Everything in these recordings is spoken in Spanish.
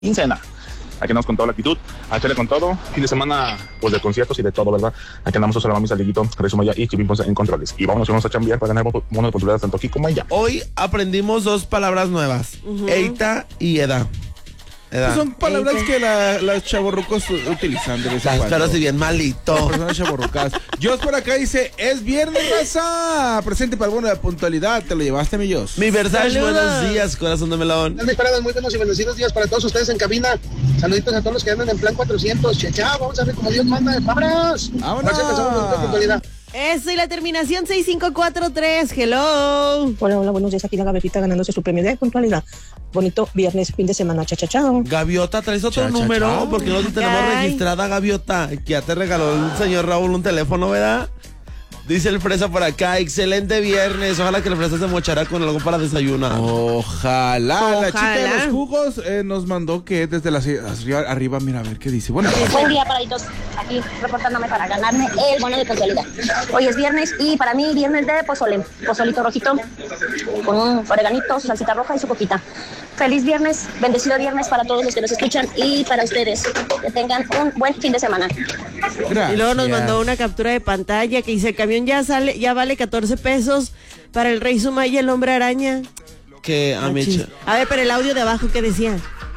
quincena. Aquí andamos con toda la actitud, a echarle con todo. Fin de semana, pues de conciertos y de todo, ¿verdad? Aquí andamos a Mami Saliguito, Resumaya y Chipín Ponce en controles. Y vamos a chambear para ganar mono de oportunidades tanto aquí como allá. Hoy aprendimos 2 palabras nuevas, Eita y Eda. Son palabras que las chavorrucos utilizan de vez en cuando. Pero si bien malito. Personas chavorrucas. Jos por acá dice, es viernes, raza. Presente para el bono de puntualidad. ¿Te lo llevaste, mi Jos? Mi Versace, buenos días, corazón de melón. Muy buenos y bendecidos días para todos ustedes en cabina. Saluditos a todos los que andan en plan 400. Chao, vamos a ver cómo Dios manda. ¡Vámonos! ¡Vámonos! Eso, y la terminación 6543, hello. Hola, buenos días, aquí la Gaviota ganándose su premio de puntualidad. Bonito viernes, fin de semana, chao. Gaviota, ¿traes otro número? Porque no tenemos registrada, Gaviota, que ya te regaló el señor Raúl un teléfono, ¿verdad? Dice el Fresa por acá, excelente viernes, ojalá que el Fresa se mochará con algo para desayunar. Ojalá. La chica de los jugos nos mandó que desde la arriba, mira a ver qué dice. Buen día, paraditos, aquí reportándome para ganarme el bono de puntualidad. Hoy es viernes y para mí viernes de pozolito rojito con un oreganito, su salsita roja y su coquita. Feliz viernes, bendecido viernes para todos los que nos escuchan y para ustedes. Que tengan un buen fin de semana. Gracias. Y luego nos mandó una captura de pantalla que dice, el camión ya vale 14 pesos para el Rey Suma y el Hombre Araña. Que a ver, pero el audio de abajo, ¿qué decía?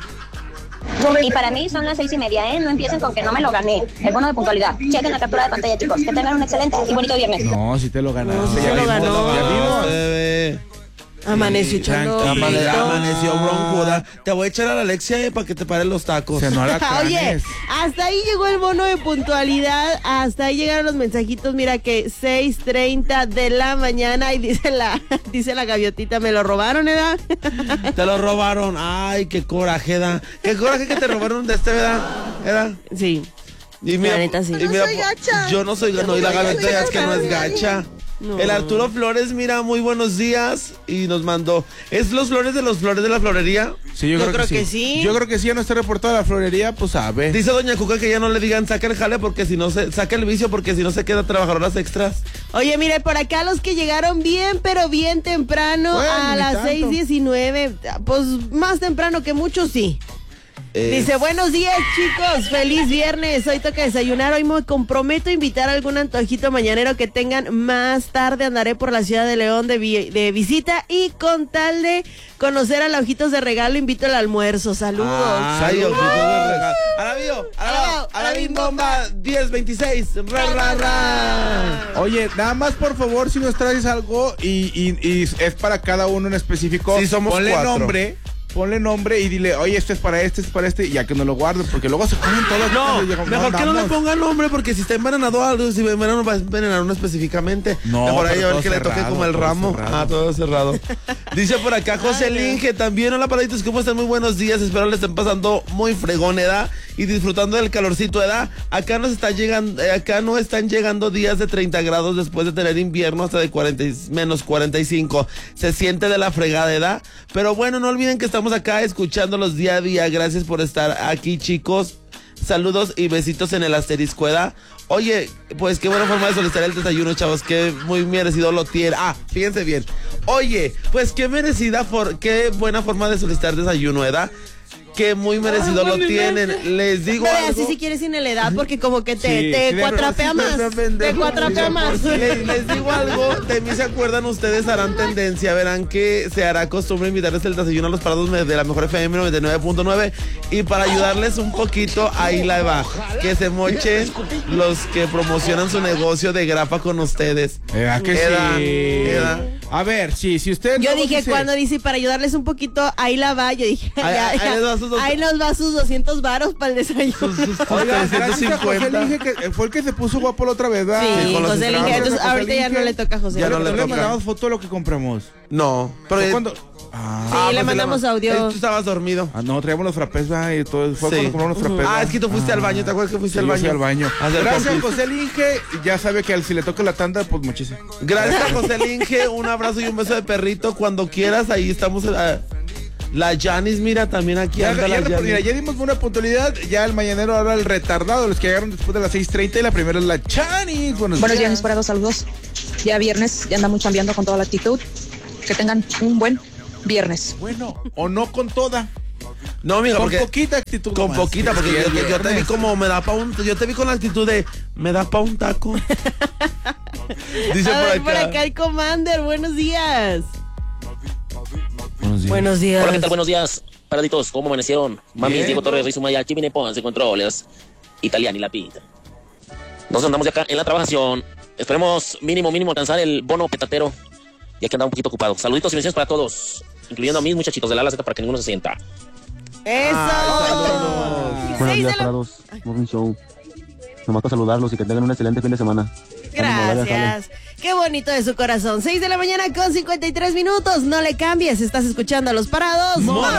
Y para mí son las 6:30, No empiecen con que no me lo gané. El bono de puntualidad. Chequen la captura de pantalla, chicos. Que tengan un excelente y bonito viernes. No, si te lo ganaste. Ya lo ganó. Ya vimos. Amaneció echando. Amaneció broncuda. Te voy a echar a la Alexia para que te paren los tacos. Oye, hasta ahí llegó el bono de puntualidad. Hasta ahí llegaron los mensajitos. Mira que 6:30 de la mañana. Y dice la gaviotita, ¿me lo robaron, Eda? Te lo robaron. Ay, qué coraje, Eda. Qué coraje que te robaron de ¿verdad? ¿Eda? Sí. Y mira, la neta, sí. Y mira, no soy gacha. Yo no soy gacha. Y la gaviota es que no es gacha. No. El Arturo Flores, mira, muy buenos días. Y nos mandó, ¿es los flores de la florería? Sí, yo creo que sí. Yo creo que sí, ya no está reportado a la florería, pues sabe. Dice doña Cuca que ya no le digan saca el jale porque si no saca el vicio porque si no se queda a trabajar horas extras. Oye, mire, por acá los que llegaron bien, pero bien temprano, a las 6:19, pues más temprano que muchos, sí. Dice, buenos días, chicos, feliz viernes, hoy toca desayunar, hoy me comprometo a invitar a algún antojito mañanero que tengan, más tarde andaré por la ciudad de León de visita y con tal de conocer a los ojitos de regalo, invito al almuerzo, saludos. Ay, ojitos de regalo. A la bim bomba 1026, Oye, nada más por favor, si nos traes algo y es para cada uno en específico, sí, somos ponle nombre y dile, oye, este es para este, y ya que no lo guarden, porque luego se ponen todos. No, mejor que no le ponga nombre, porque si está envenenado algo, si envenenado va a envenenar uno específicamente. No, mejor ahí a ver que le toque como el ramo. Todo cerrado. Dice por acá José Linge, también, hola paraditos, ¿cómo están? Muy buenos días, espero le estén pasando muy fregón, ¿edad? Y disfrutando del calorcito, ¿edad? Acá no están llegando días de 30 grados después de tener invierno hasta de menos 45. Se siente de la fregada, ¿edad? Pero bueno, no olviden que estamos acá escuchándolos día a día. Gracias por estar aquí, chicos. Saludos y besitos en el asterisco, ¿edad? Oye, pues qué buena forma de solicitar el desayuno, chavos, que muy merecido lo tiene. Fíjense bien. Oye, pues qué buena forma de solicitar desayuno, ¿verdad? Que muy merecido lo tienen. Les digo pero algo. así si quieres sin la edad, porque como que te cuatrapea más. Te cuatrapea más. Les digo algo, de mí se acuerdan ustedes, harán tendencia, verán que se hará costumbre invitarles el desayuno a los parados de la mejor FM 99.9 y para ayudarles un poquito, ahí la va. Que se mochen los que promocionan su negocio de grapa con ustedes. A ver, si usted... Yo dije, cuando dice para ayudarles un poquito, ahí la va, yo dije, ahí nos va sus 200 varos para el desayuno. Oiga, gracias a José Linge, que fue el que se puso guapo la otra vez, ¿verdad? Sí, José Linge, entonces ahorita ya no le toca a José. Ya no le mandamos foto de lo que compramos. No, pero cuando... sí, le mandamos audio. Tú estabas dormido. No, traíamos los frappés, y todo. Fue cuando compramos los frappés. Es que tú fuiste al baño, ¿te acuerdas que fuiste al baño? Yo fui al baño. Gracias, José Linge. Ya sabe que si le toca la tanda, pues muchísimo. Gracias, José Linge. Un abrazo y un beso de perrito. Cuando quieras, ahí estamos. La Janis, mira, también aquí anda la Janis. Mira, ya dimos una puntualidad. Ya el mañanero, ahora el retardado, los que llegaron después de las 6:30. Y la primera es la Janis. Buenos días, mis parados, saludos. Ya viernes, ya andamos chambeando con toda la actitud. Que tengan un buen viernes. Bueno, o no con toda. No, amiga, con poquita actitud. Con nomás. Poquita, porque yo te vi como yo te vi con la actitud de me da pa' un taco. Dice por acá el Commander, buenos días. Buenos días. Hola, ¿qué tal? Buenos días, paraditos. ¿Cómo amanecieron? Mami, Diego Torres, Luis Sumaya, Chimine Ponce, controles. Italiani, la pita. Nos andamos de acá en la trabajación. Esperemos mínimo alcanzar el bono petatero. Ya que andamos un poquito ocupados. Saluditos y bendiciones para todos, incluyendo a mis muchachitos de la Z para que ninguno se sienta. ¡Eso! Buenos días, parados. Morning Show. Nomás para saludarlos y que tengan un excelente fin de semana. Gracias. Qué bonito de su corazón. 6 de la mañana con 53 minutos. No le cambies. Estás escuchando a Los Parados.